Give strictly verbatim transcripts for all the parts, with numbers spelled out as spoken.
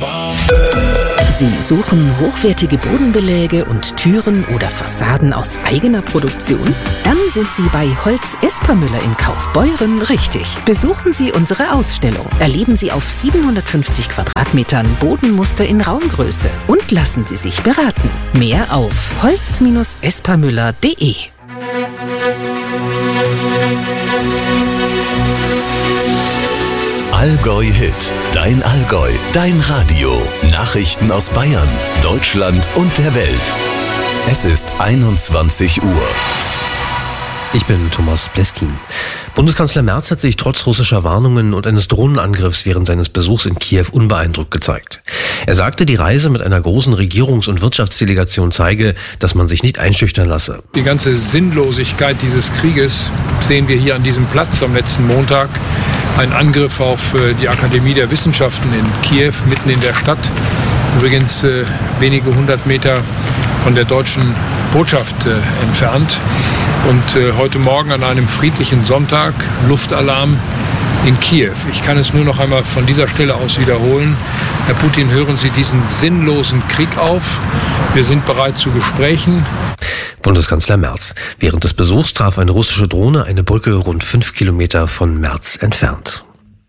Sie suchen hochwertige Bodenbeläge und Türen oder Fassaden aus eigener Produktion? Dann sind Sie bei Holz Espermüller in Kaufbeuren richtig. Besuchen Sie unsere Ausstellung. Erleben Sie auf siebenhundertfünfzig Quadratmetern Bodenmuster in Raumgröße und lassen Sie sich beraten. Mehr auf holz espermüller punkt de. Allgäu Hit, dein Allgäu, dein Radio. Nachrichten aus Bayern, Deutschland und der Welt. Es ist einundzwanzig Uhr. Ich bin Thomas Pleskin. Bundeskanzler Merz hat sich trotz russischer Warnungen und eines Drohnenangriffs während seines Besuchs in Kiew unbeeindruckt gezeigt. Er sagte, die Reise mit einer großen Regierungs- und Wirtschaftsdelegation zeige, dass man sich nicht einschüchtern lasse. Die ganze Sinnlosigkeit dieses Krieges sehen wir hier an diesem Platz am letzten Montag. Ein Angriff auf die Akademie der Wissenschaften in Kiew, mitten in der Stadt. Übrigens äh, wenige hundert Meter von der deutschen Botschaft äh, entfernt. Und äh, heute Morgen an einem friedlichen Sonntag Luftalarm in Kiew. Ich kann es nur noch einmal von dieser Stelle aus wiederholen. Herr Putin, hören Sie diesen sinnlosen Krieg auf. Wir sind bereit zu Gesprächen. Bundeskanzler Merz. Während des Besuchs traf eine russische Drohne eine Brücke rund fünf Kilometer von Merz entfernt.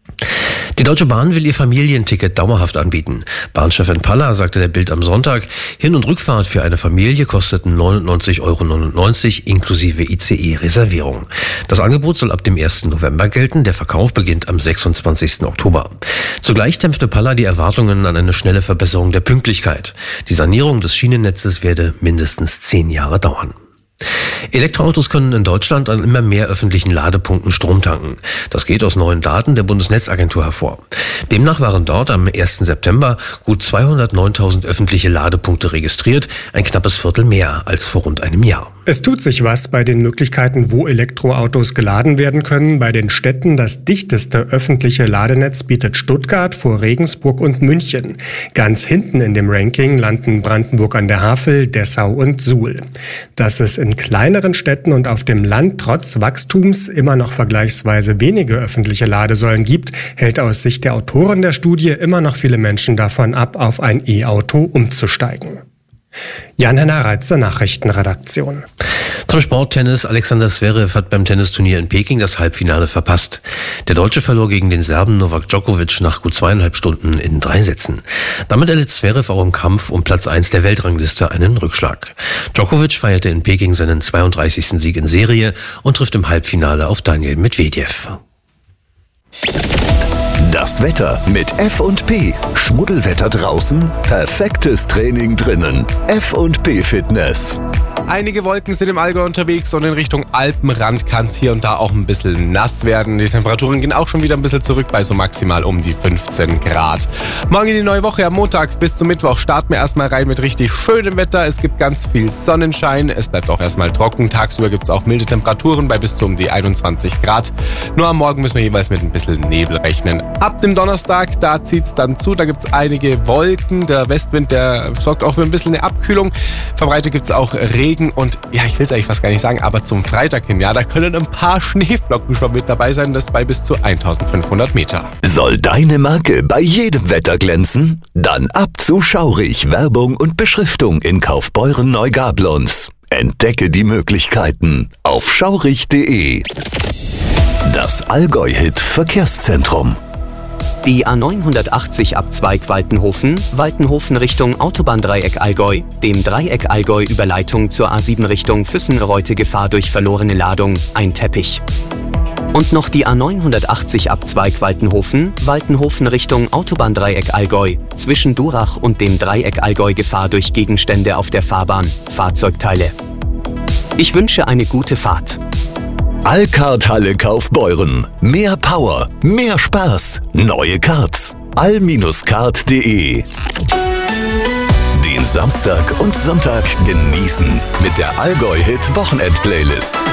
Die Deutsche Bahn will ihr Familienticket dauerhaft anbieten. Bahnchefin Palla sagte der Bild am Sonntag, Hin- und Rückfahrt für eine Familie kosteten neunundneunzig Euro neunundneunzig inklusive I C E-Reservierung. Das Angebot soll ab dem ersten November gelten, der Verkauf beginnt am sechsundzwanzigsten Oktober. Zugleich dämpfte Palla die Erwartungen an eine schnelle Verbesserung der Pünktlichkeit. Die Sanierung des Schienennetzes werde mindestens zehn Jahre dauern. Elektroautos können in Deutschland an immer mehr öffentlichen Ladepunkten Strom tanken. Das geht aus neuen Daten der Bundesnetzagentur hervor. Demnach waren dort am ersten September gut zweihundertneuntausend öffentliche Ladepunkte registriert, ein knappes Viertel mehr als vor rund einem Jahr. Es tut sich was bei den Möglichkeiten, wo Elektroautos geladen werden können. Bei den Städten das dichteste öffentliche Ladenetz bietet Stuttgart vor Regensburg und München. Ganz hinten in dem Ranking landen Brandenburg an der Havel, Dessau und Suhl. Dass es in kleineren Städten und auf dem Land trotz Wachstums immer noch vergleichsweise wenige öffentliche Ladesäulen gibt, hält aus Sicht der Autoren der Studie immer noch viele Menschen davon ab, auf ein E-Auto umzusteigen. Jan-Henner Reitzer, Nachrichtenredaktion. Zum Sporttennis. Alexander Zverev hat beim Tennisturnier in Peking das Halbfinale verpasst. Der Deutsche verlor gegen den Serben Novak Djokovic nach gut zweieinhalb Stunden in drei Sätzen. Damit erlitt Zverev auch im Kampf um Platz eins der Weltrangliste einen Rückschlag. Djokovic feierte in Peking seinen zweiunddreißigsten Sieg in Serie und trifft im Halbfinale auf Daniil Medvedev. Das Wetter mit F und P. Schmuddelwetter draußen, perfektes Training drinnen. F und P Fitness. Einige Wolken sind im Allgäu unterwegs und in Richtung Alpenrand kann es hier und da auch ein bisschen nass werden. Die Temperaturen gehen auch schon wieder ein bisschen zurück bei so maximal um die fünfzehn Grad. Morgen in die neue Woche, am Montag bis zum Mittwoch starten wir erstmal rein mit richtig schönem Wetter. Es gibt ganz viel Sonnenschein, es bleibt auch erstmal trocken. Tagsüber gibt es auch milde Temperaturen bei bis zu um die einundzwanzig Grad. Nur am Morgen müssen wir jeweils mit ein bisschen Nebel rechnen. Ab dem Donnerstag, da zieht es dann zu, da gibt es einige Wolken. Der Westwind, der sorgt auch für ein bisschen eine Abkühlung. Verbreitet gibt es auch Regen. Und ja, ich will es eigentlich fast gar nicht sagen, aber zum Freitag hin, ja, da können ein paar Schneeflocken schon mit dabei sein, das bei bis zu eintausendfünfhundert Meter. Soll deine Marke bei jedem Wetter glänzen? Dann ab zu Schaurig, Werbung und Beschriftung in Kaufbeuren Neugablons. Entdecke die Möglichkeiten auf schaurig punkt de. Das Allgäu-Hit Verkehrszentrum. Die A neunhundertachtzig Abzweig Waltenhofen, Waltenhofen Richtung Autobahndreieck Allgäu, dem Dreieck Allgäu Überleitung zur A sieben Richtung Füssen-Reute Gefahr durch verlorene Ladung, ein Teppich. Und noch die A neunhundertachtzig Abzweig Waltenhofen, Waltenhofen Richtung Autobahndreieck Allgäu, zwischen Durach und dem Dreieck Allgäu Gefahr durch Gegenstände auf der Fahrbahn, Fahrzeugteile. Ich wünsche eine gute Fahrt. Allcard Halle Kaufbeuren. Mehr Power, mehr Spaß. Neue Cards. all card punkt de. Den Samstag und Sonntag genießen mit der Allgäu-Hit Wochenend-Playlist.